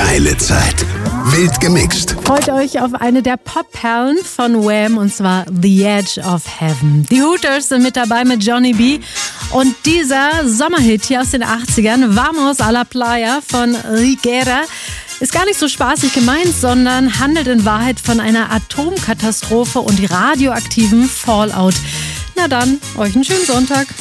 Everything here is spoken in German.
Geile Zeit. Wild gemixt. Freut euch auf eine der Pop-Perlen von Wham, und zwar The Edge of Heaven. Die Hooters sind mit dabei mit Johnny B. Und dieser Sommerhit hier aus den 80ern, Vamos a la Playa von Rigera, ist gar nicht so spaßig gemeint, sondern handelt in Wahrheit von einer Atomkatastrophe und radioaktivem Fallout. Na dann, euch einen schönen Sonntag.